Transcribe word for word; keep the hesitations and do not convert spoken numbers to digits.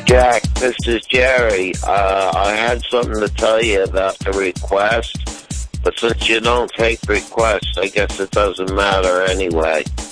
Jack, this is Jerry. Uh, I had something to tell you about the request, but since you don't take requests, I guess it doesn't matter anyway.